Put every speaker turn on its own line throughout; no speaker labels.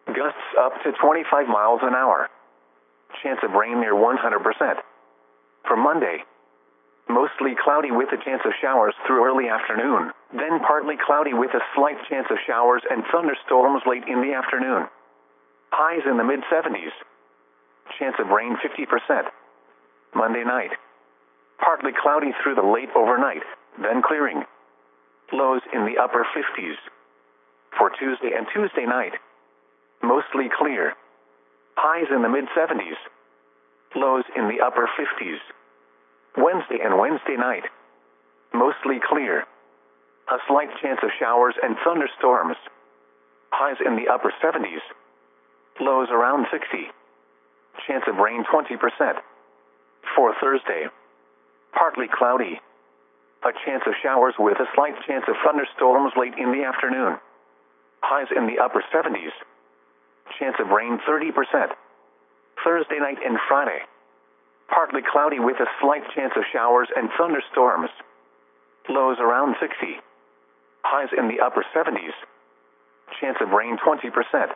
Gusts up to 25 miles an hour. Chance of rain near 100%. For Monday, mostly cloudy with a chance of showers through early afternoon, then partly cloudy with a slight chance of showers and thunderstorms late in the afternoon. Highs in the mid-70s. Chance of rain 50%. Monday night, partly cloudy through the late overnight, then clearing. Lows in the upper 50s. For Tuesday and Tuesday night, mostly clear. Highs in the mid-70s. Lows in the upper 50s. Wednesday and Wednesday night, mostly clear. A slight chance of showers and thunderstorms. Highs in the upper 70s. Lows around 60. Chance of rain 20%. For Thursday, partly cloudy. A chance of showers with a slight chance of thunderstorms late in the afternoon. Highs in the upper 70s. Chance of rain 30%. Thursday night and Friday, partly cloudy with a slight chance of showers and thunderstorms. Lows around 60. Highs in the upper 70s. Chance of rain 20%.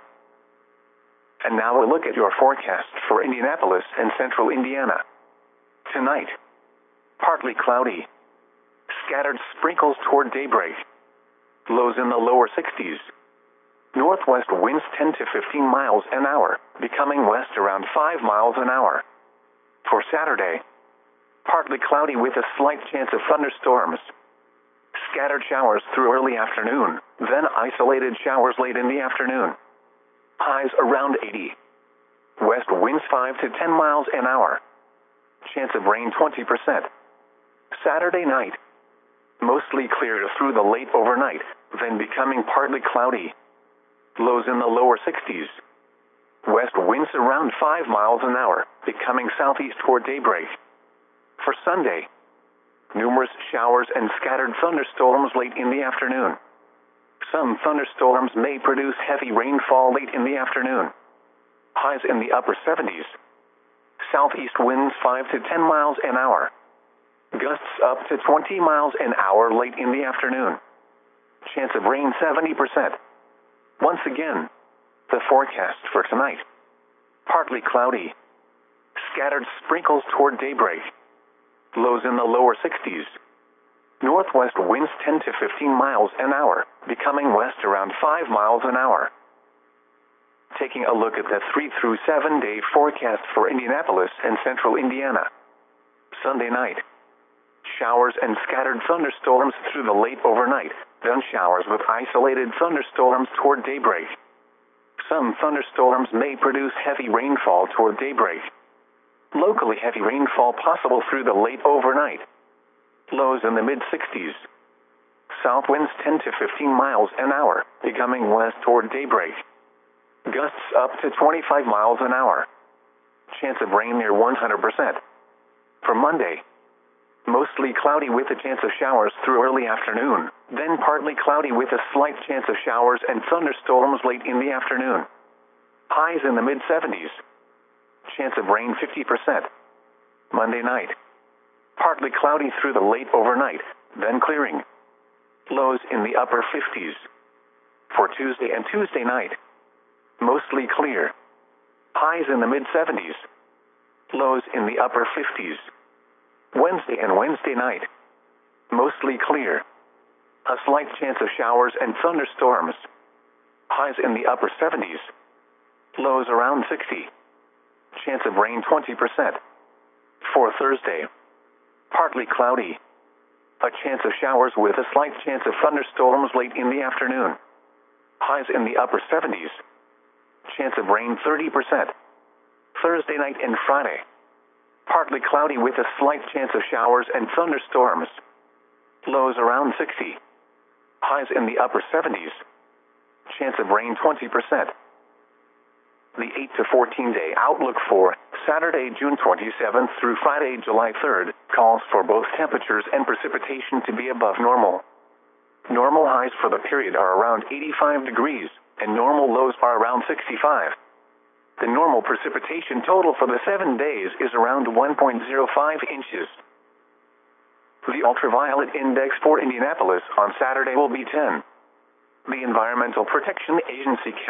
And now a look at your forecast for Indianapolis and central Indiana. Tonight, partly cloudy. Scattered sprinkles toward daybreak. Lows in the lower 60s. Northwest winds 10 to 15 miles an hour, becoming west around 5 miles an hour. For Saturday, partly cloudy with a slight chance of thunderstorms. Scattered showers through early afternoon, then isolated showers late in the afternoon. Highs around 80. West winds 5 to 10 miles an hour. Chance of rain 20%. Saturday night, mostly clear through the late overnight, then becoming partly cloudy. Lows in the lower 60s. West winds around 5 miles an hour, becoming southeast toward daybreak. For Sunday, numerous showers and scattered thunderstorms late in the afternoon. Some thunderstorms may produce heavy rainfall late in the afternoon. Highs in the upper 70s. Southeast winds 5 to 10 miles an hour. Gusts up to 20 miles an hour late in the afternoon. Chance of rain 70%. Once again, the forecast for tonight. Partly cloudy. Scattered sprinkles toward daybreak. Lows in the lower 60s. Northwest winds 10 to 15 miles an hour, becoming west around 5 miles an hour. Taking a look at the 3 through 7 day forecast for Indianapolis and central Indiana. Sunday night. Showers and scattered thunderstorms through the late overnight, then showers with isolated thunderstorms toward daybreak. Some thunderstorms may produce heavy rainfall toward daybreak. Locally heavy rainfall possible through the late overnight. Lows in the mid-60s. South winds 10 to 15 miles an hour, becoming west toward daybreak. Gusts up to 25 miles an hour. Chance of rain near 100%. For Monday, mostly cloudy with a chance of showers through early afternoon, then partly cloudy with a slight chance of showers and thunderstorms late in the afternoon. Highs in the mid-70s. Chance of rain 50%. Monday night, partly cloudy through the late overnight, then clearing. Lows in the upper 50s. For Tuesday and Tuesday night, mostly clear. Highs in the mid-70s. Lows in the upper 50s. Wednesday and Wednesday night, mostly clear. A slight chance of showers and thunderstorms. Highs in the upper 70s. Lows around 60. Chance of rain 20%. For Thursday, partly cloudy. A chance of showers with a slight chance of thunderstorms late in the afternoon. Highs in the upper 70s. Chance of rain 30%. Thursday night and Friday, partly cloudy with a slight chance of showers and thunderstorms. Lows around 60. Highs in the upper 70s. Chance of rain 20%. The 8 to 14 day outlook for Saturday, June 27th through Friday, July 3rd, calls for both temperatures and precipitation to be above normal. Normal highs for the period are around 85 degrees, and normal lows are around 65. The normal precipitation total for the 7 days is around 1.05 inches. The ultraviolet index for Indianapolis on Saturday will be 10. The Environmental Protection Agency